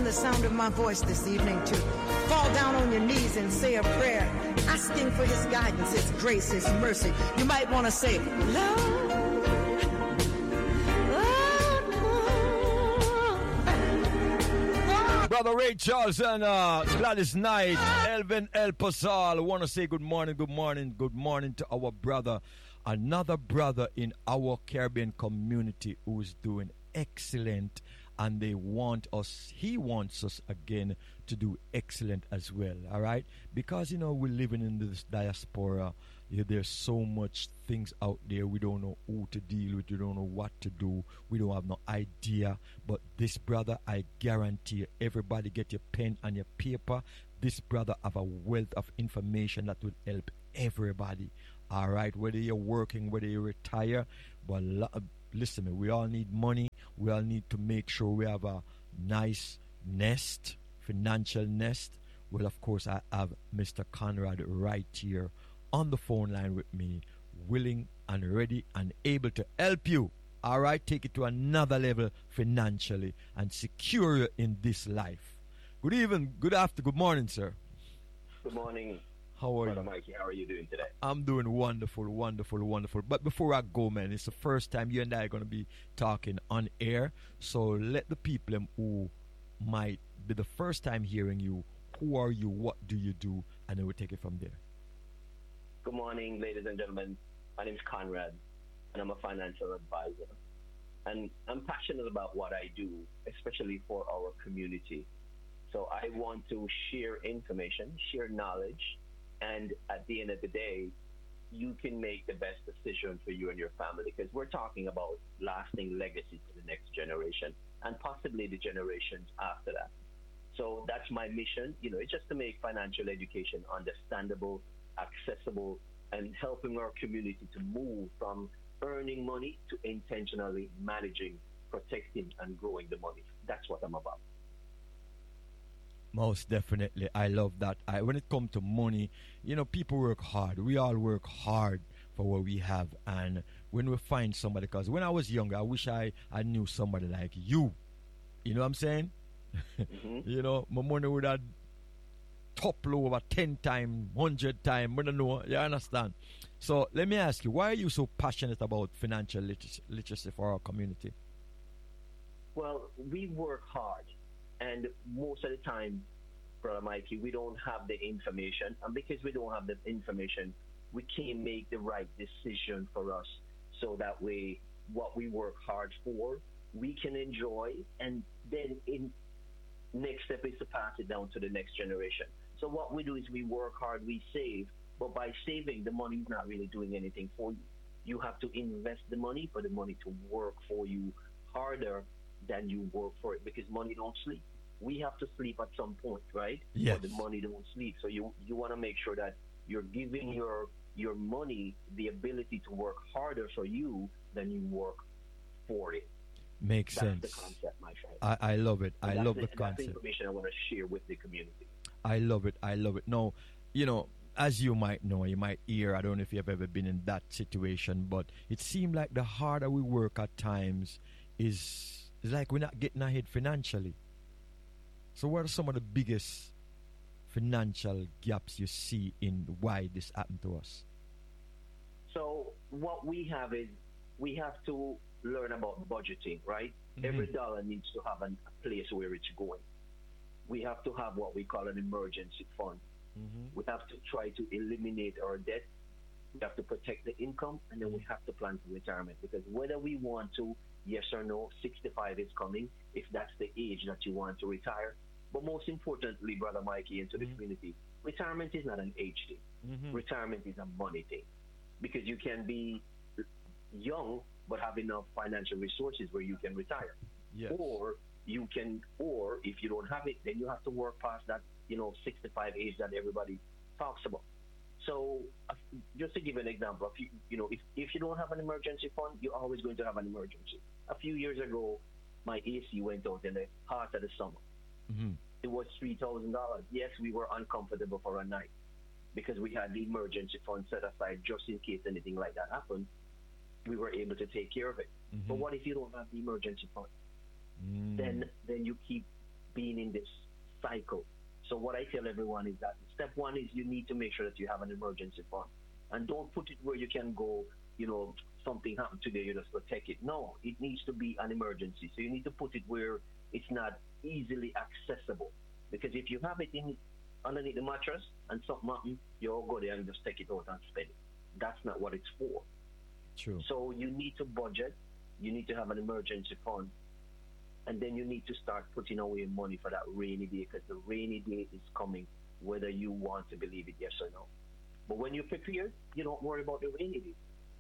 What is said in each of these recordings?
the sound of my voice this evening to fall down on your knees and say a prayer, asking for his guidance, his grace, his mercy. You might want to say, Lord, Brother Ray Charles and Gladys Knight, Elvin El Pasal. I want to say good morning to our brother, another brother in our Caribbean community who is doing excellent, and he wants us again to do excellent as well. All right, because we're living in this diaspora. There's so much things out there. We don't know who to deal with. We don't know what to do. We don't have no idea. But this brother, I guarantee you, everybody get your pen and your paper. This brother have a wealth of information that will help everybody. All right, whether you're working, whether you retire, but listen, we all need money. We all need to make sure we have a nice nest, financial nest. Well, of course, I have Mr. Conrad right here on the phone line with me, willing and ready and able to help you. All right, take it to another level financially and secure you in this life. Good evening, good morning, sir. Good morning. How are Brother you? Mikey, how are you doing today? I'm doing wonderful. But before I go, man, it's the first time you and I are going to be talking on air. So let the people who might be the first time hearing you, who are you, what do you do, and then we'll take it from there. Good morning, ladies and gentlemen. My name is Conrad, and I'm a financial advisor. And I'm passionate about what I do, especially for our community. So I want to share information, share knowledge, and at the end of the day, you can make the best decision for you and your family, because we're talking about lasting legacy to the next generation and possibly the generations after that. So that's my mission. It's just to make financial education understandable, accessible, and helping our community to move from earning money to intentionally managing, protecting, and growing the money. That's what I'm about. Most definitely. I love that. When it comes to money, people work hard. We all work hard for what we have. And when we find somebody, because when I was younger, I wish I knew somebody like you. You know what I'm saying? Mm-hmm. My money would have toppled over 10 times, 100 times. I don't know. You understand? So let me ask you, why are you so passionate about financial literacy for our community? Well, we work hard. And most of the time, Brother Mikey, we don't have the information. And because we don't have the information, we can't make the right decision for us. So that way, what we work hard for, we can enjoy. And then next step is to pass it down to the next generation. So what we do is we work hard, we save. But by saving, the money is not really doing anything for you. You have to invest the money for the money to work for you harder than you work for it, because money don't sleep. We have to sleep at some point, right? Yes. But the money don't sleep. So you want to make sure that you're giving your money the ability to work harder for you than you work for it. Makes sense. That's the concept, my friend. I love it. I love the That's concept. the information I want to share with the community. I love it. No, as you might know, you might hear, I don't know if you've ever been in that situation, but it seems like the harder we work at times is like we're not getting ahead financially. So what are some of the biggest financial gaps you see in why this happened to us? So what we have is we have to learn about budgeting, right? Mm-hmm. Every dollar needs to have a place where it's going. We have to have what we call an emergency fund. Mm-hmm. We have to try to eliminate our debt. We have to protect the income, and then we have to plan for retirement. Because whether we want to, yes or no, 65 is coming, if that's the age that you want to retire. But most importantly, Brother Mikey, and to the community, retirement is not an age thing. Mm-hmm. Retirement is a money thing. Because you can be young, but have enough financial resources where you can retire. Yes. Or if you don't have it, then you have to work past that, 65 age that everybody talks about. So just to give an example, if you don't have an emergency fund, you're always going to have an emergency. A few years ago, my AC went out in the heart of the summer. Mm-hmm. It was $3,000. Yes, we were uncomfortable for a night because we had the emergency fund set aside just in case anything like that happened. We were able to take care of it. Mm-hmm. But what if you don't have the emergency fund? Mm. Then you keep being in this cycle. So what I tell everyone is that step one is you need to make sure that you have an emergency fund. And don't put it where you can go, something happened today, you just go take it. No, it needs to be an emergency. So you need to put it where it's not easily accessible. Because if you have it underneath the mattress and something happens, you'll go there and just take it out and spend it. That's not what it's for. True. So you need to budget. You need to have an emergency fund. And then you need to start putting away money for that rainy day, because the rainy day is coming, whether you want to believe it, yes or no. But when you're prepared, you don't worry about the rainy day.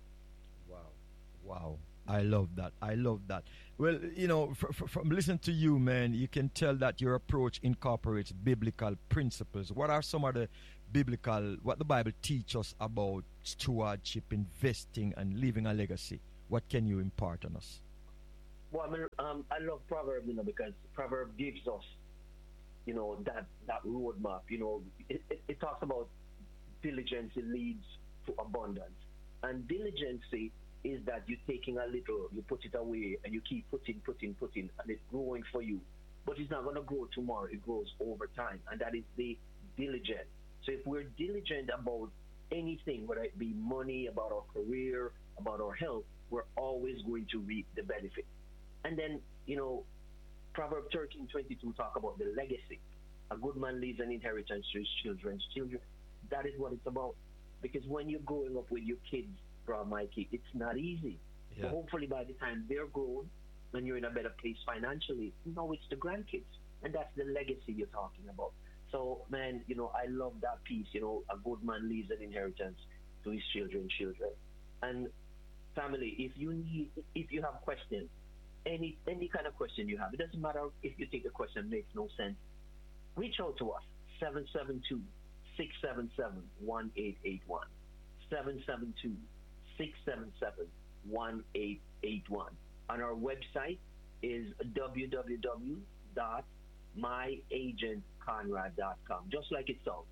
Wow. I love that. Well, from listening to you, man, you can tell that your approach incorporates biblical principles. What are some of the what the Bible teaches us about stewardship, investing, and leaving a legacy? What can you impart on us? Well, I love Proverbs, because Proverbs gives us, that roadmap. It talks about diligence leads to abundance. And diligence is that you're taking a little, you put it away, and you keep putting, and it's growing for you. But it's not going to grow tomorrow. It grows over time. And that is the diligence. So if we're diligent about anything, whether it be money, about our career, about our health, we're always going to reap the benefit. And then, Proverbs 13:22 talk about the legacy. A good man leaves an inheritance to his children's children. That is what it's about. Because when you're growing up with your kids, Brother Mikey, it's not easy. Yeah. So hopefully by the time they're grown and you're in a better place financially, it's the grandkids. And that's the legacy you're talking about. So, man, I love that piece. A good man leaves an inheritance to his children. And family, if you have questions, any kind of question you have, it doesn't matter if you think the question makes no sense, reach out to us, 772-677-1881, 772-677-1881. And our website is www.myagentconrad.com, just like it sounds,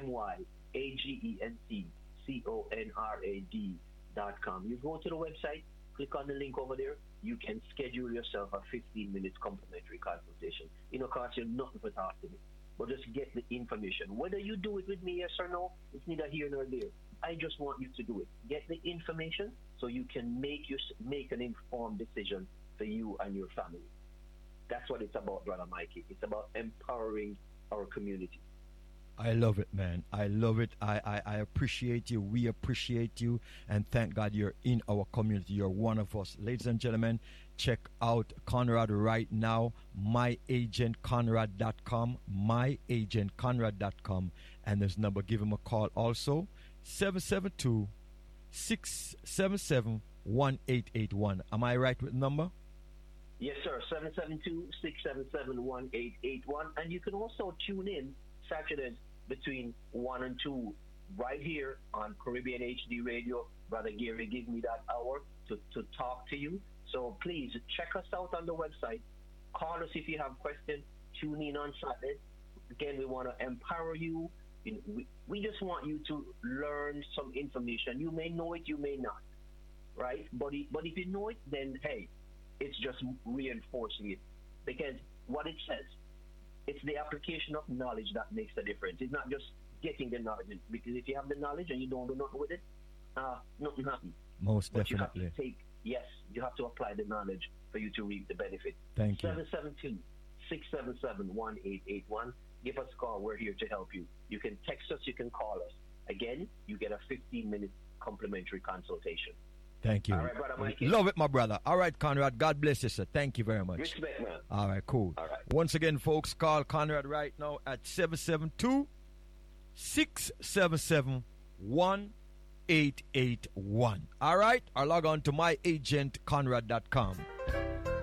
myagentconrad.com. You go to the website, click on the link over there. You can schedule yourself a 15-minute complimentary consultation. Cost you nothing for talk to me, but just get the information. Whether you do it with me, yes or no, it's neither here nor there. I just want you to do it. Get the information so you can make an informed decision for you and your family. That's what it's about, Brother Mikey. It's about empowering our community. I love it, man. I love it. I appreciate you. We appreciate you. And thank God you're in our community. You're one of us. Ladies and gentlemen, check out Conrad right now. myagentconrad.com. myagentconrad.com. And there's a number. Give him a call also. 772-677-1881. Am I right with the number? Yes, sir. 772-677-1881. And you can also tune in Saturdays between 1 and 2 right here on Caribbean HD Radio. Brother Gary give me that hour to talk to you. So please check us out on the website. Call us if you have questions. Tune in on Saturday. Again, we want to empower you. We just want you to learn some information. You may know it, you may not, right? But if you know it, then hey, it's just reinforcing it. Because what it says, it's the application of knowledge that makes the difference. It's not just getting the knowledge. Because if you have the knowledge and you don't do nothing with it, nothing happens. Most but definitely. You have to apply the knowledge for you to reap the benefit. Thank you. 772-677-1881. Give us a call. We're here to help you. You can text us. You can call us. Again, you get a 15-minute complimentary consultation. Thank you. All right, Brother Mikey. Love it, my brother. All right, Conrad. God bless you, sir. Thank you very much. Respect, man. All right, cool. All right. Once again, folks, call Conrad right now at 772-677-1881. All right? Or log on to myagentconrad.com.